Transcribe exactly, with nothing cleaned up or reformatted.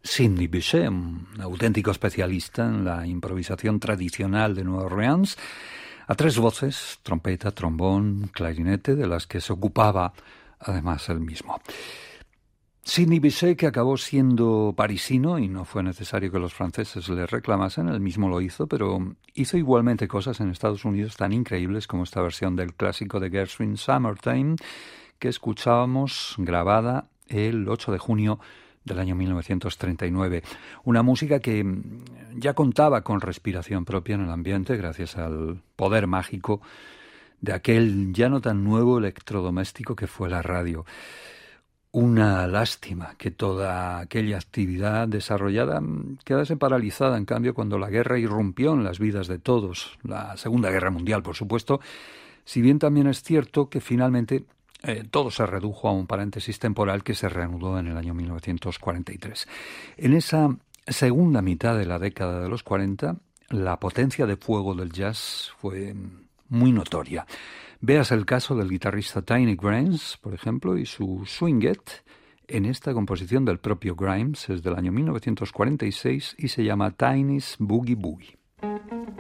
Sidney Bechet, un auténtico especialista en la improvisación tradicional de Nueva Orleans, a tres voces, trompeta, trombón, clarinete, de las que se ocupaba además él mismo. Sidney Bechet, que acabó siendo parisino y no fue necesario que los franceses le reclamasen, él mismo lo hizo, pero hizo igualmente cosas en Estados Unidos tan increíbles como esta versión del clásico de Gershwin, Summertime, que escuchábamos grabada el ocho de junio del año mil novecientos treinta y nueve. Una música que ya contaba con respiración propia en el ambiente gracias al poder mágico de aquel ya no tan nuevo electrodoméstico que fue la radio. Una lástima que toda aquella actividad desarrollada quedase paralizada, en cambio, cuando la guerra irrumpió en las vidas de todos. La Segunda Guerra Mundial, por supuesto, si bien también es cierto que finalmente Eh, todo se redujo a un paréntesis temporal que se reanudó en el año mil novecientos cuarenta y tres. En esa segunda mitad de la década de los cuarenta, la potencia de fuego del jazz fue muy notoria. Veas el caso del guitarrista Tiny Grimes, por ejemplo, y su swinget en esta composición del propio Grimes, es del año mil novecientos cuarenta y seis y se llama Tiny's Boogie Boogie.